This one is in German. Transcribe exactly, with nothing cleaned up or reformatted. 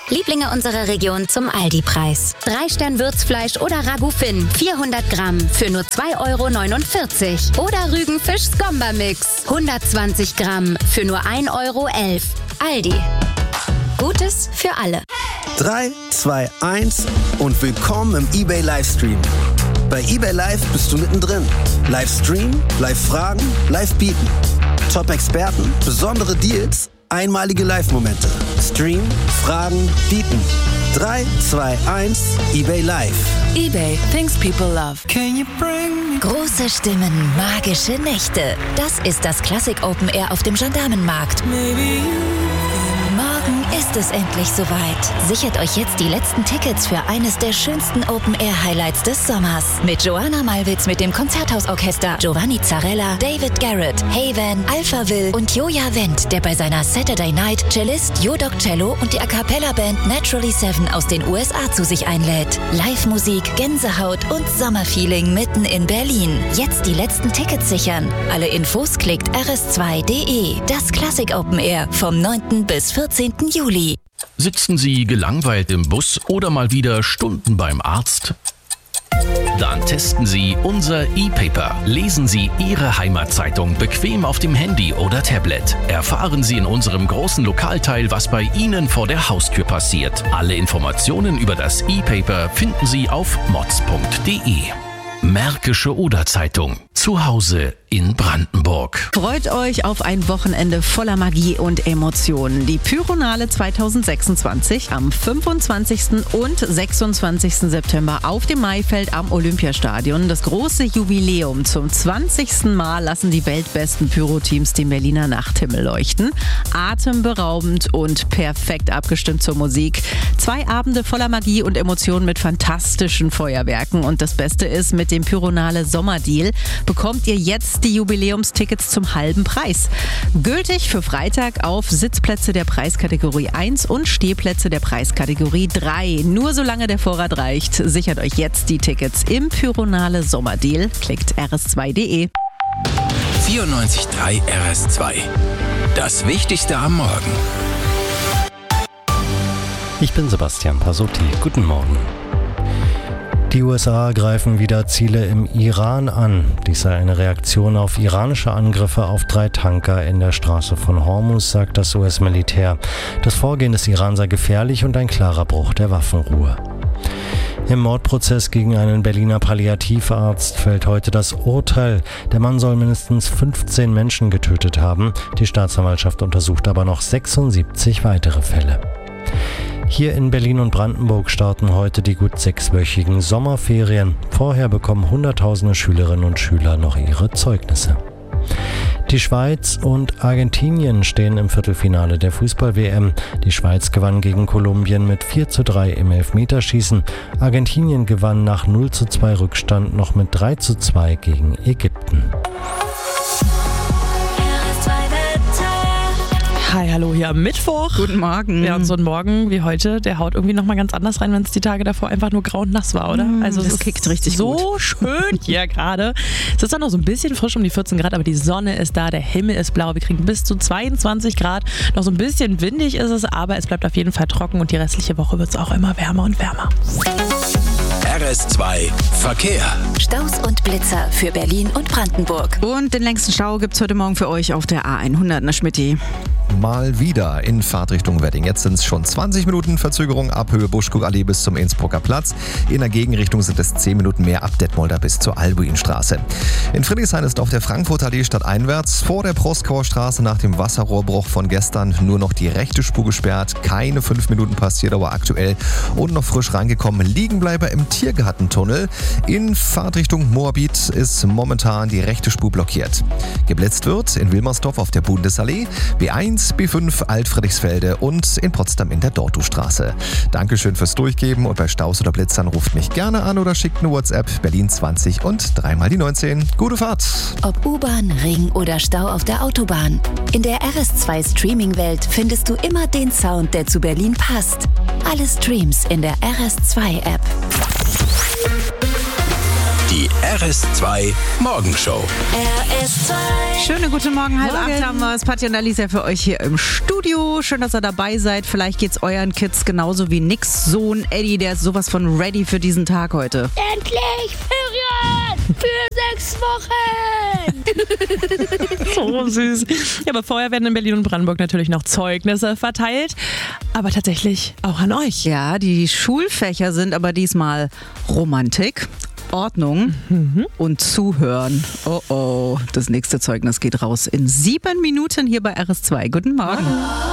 Lieblinge unserer Region zum Aldi-Preis. drei Stern Würzfleisch oder Ragout Finn, vierhundert Gramm für nur zwei Euro neunundvierzig. Oder Rügenfisch Skomba-Mix, hundertzwanzig Gramm für nur ein Euro elf. Aldi. Gutes für alle. drei, zwei, eins und willkommen im eBay Livestream. Bei eBay Live bist du mittendrin. Livestream, Live-Fragen, Live-Bieten. Top-Experten, besondere Deals, einmalige Live-Momente. Stream, Fragen, Bieten. drei, zwei, eins, eBay Live. eBay, things people love. Can you bring me? Große Stimmen, magische Nächte. Das ist das Classic Open Air auf dem Gendarmenmarkt. Maybe you. Morgen ist es endlich soweit. Sichert euch jetzt die letzten Tickets für eines der schönsten Open-Air-Highlights des Sommers. Mit Joanna Malwitz mit dem Konzerthausorchester, Giovanni Zarella, David Garrett, Haven, Alpha Will und Joja Wendt, der bei seiner Saturday Night Cellist Jodok Cello und die A Cappella-Band Naturally Seven aus den U S A zu sich einlädt. Live-Musik, Gänsehaut und Sommerfeeling mitten in Berlin. Jetzt die letzten Tickets sichern. Alle Infos klickt r s zwei punkt d e. Das Classic Open Air vom neunten bis vierzehnten Juli. Sitzen Sie gelangweilt im Bus oder mal wieder Stunden beim Arzt? Dann testen Sie unser E-Paper. Lesen Sie Ihre Heimatzeitung bequem auf dem Handy oder Tablet. Erfahren Sie in unserem großen Lokalteil, was bei Ihnen vor der Haustür passiert. Alle Informationen über das E-Paper finden Sie auf mods punkt d e. Märkische Oder-Zeitung. Zu Hause in Brandenburg. Freut euch auf ein Wochenende voller Magie und Emotionen. Die Pyronale zwanzig sechsundzwanzig am fünfundzwanzigsten und sechsundzwanzigsten September auf dem Maifeld am Olympiastadion. Das große Jubiläum. Zum zwanzigsten Mal lassen die weltbesten Pyro-Teams den Berliner Nachthimmel leuchten. Atemberaubend und perfekt abgestimmt zur Musik. Zwei Abende voller Magie und Emotionen mit fantastischen Feuerwerken. Und das Beste ist, mit dem Pyronale Sommerdeal bekommt ihr jetzt die Jubiläumstickets zum halben Preis. Gültig für Freitag auf Sitzplätze der Preiskategorie eins und Stehplätze der Preiskategorie drei. Nur solange der Vorrat reicht, sichert euch jetzt die Tickets im Pyronale Sommerdeal. Klickt r s zwei punkt d e. vierundneunzig Komma drei R S zwei. Das Wichtigste am Morgen. Ich bin Sebastian Pasotti. Guten Morgen. Die U S A greifen wieder Ziele im Iran an. Dies sei eine Reaktion auf iranische Angriffe auf drei Tanker in der Straße von Hormuz, sagt das U S-Militär. Das Vorgehen des Iran sei gefährlich und ein klarer Bruch der Waffenruhe. Im Mordprozess gegen einen Berliner Palliativarzt fällt heute das Urteil. Der Mann soll mindestens fünfzehn Menschen getötet haben. Die Staatsanwaltschaft untersucht aber noch sechsundsiebzig weitere Fälle. Hier in Berlin und Brandenburg starten heute die gut sechswöchigen Sommerferien. Vorher bekommen Hunderttausende Schülerinnen und Schüler noch ihre Zeugnisse. Die Schweiz und Argentinien stehen im Viertelfinale der Fußball-W M. Die Schweiz gewann gegen Kolumbien mit vier zu drei im Elfmeterschießen. Argentinien gewann nach null zu zwei Rückstand noch mit drei zu zwei gegen Ägypten. Hi, hallo, hier am Mittwoch. Guten Morgen. Ja, und so ein Morgen wie heute, der haut irgendwie nochmal ganz anders rein, wenn es die Tage davor einfach nur grau und nass war, oder? Also das es kickt richtig so gut. schön hier gerade. Es ist dann noch so ein bisschen frisch um die vierzehn Grad, aber die Sonne ist da, der Himmel ist blau. Wir kriegen bis zu zweiundzwanzig Grad. Noch so ein bisschen windig ist es, aber es bleibt auf jeden Fall trocken und die restliche Woche wird es auch immer wärmer und wärmer. R S zwei Verkehr. Staus und Blitzer für Berlin und Brandenburg. Und den längsten Stau gibt's heute Morgen für euch auf der A hundert, ne Schmitty? Mal wieder in Fahrtrichtung Wedding. Jetzt sind es schon zwanzig Minuten Verzögerung ab Höhe Buschkuckallee bis zum Innsbrucker Platz. In der Gegenrichtung sind es zehn Minuten mehr ab Detmolder bis zur Albuinstraße. In Friedrichshain ist auf der Frankfurter Allee stadteinwärts vor der Proskauer Straße nach dem Wasserrohrbruch von gestern nur noch die rechte Spur gesperrt. Keine fünf Minuten passiert, aber aktuell und noch frisch reingekommen. Liegenbleiber im Tiergartentunnel. In Fahrtrichtung Moabit ist momentan die rechte Spur blockiert. Geblitzt wird in Wilmersdorf auf der Bundesallee, B eins, B fünf Altfriedrichsfelde und in Potsdam in der Dortustraße. Dankeschön fürs Durchgeben und bei Staus oder Blitzern ruft mich gerne an oder schickt eine WhatsApp Berlin zwanzig und dreimal die neunzehn. Gute Fahrt! Ob U-Bahn, Ring oder Stau auf der Autobahn. In der R S zwei Streaming-Welt findest du immer den Sound, der zu Berlin passt. Alle Streams in der R S zwei App. Die R S zwei Morgenshow. R S zwei. Schönen guten Morgen, halb Morgen. acht haben wir es. Patja und Alicia für euch hier im Studio. Schön, dass ihr dabei seid. Vielleicht geht's euren Kids genauso wie Nicks Sohn Eddie, der ist sowas von ready für diesen Tag heute. Endlich Ferien für sechs Wochen. So süß. Ja, aber vorher werden in Berlin und Brandenburg natürlich noch Zeugnisse verteilt. Aber tatsächlich auch an euch. Ja, die Schulfächer sind aber diesmal Romantik, Ordnung mhm. und Zuhören. Oh oh, das nächste Zeugnis geht raus in sieben Minuten hier bei R S zwei. Guten Morgen.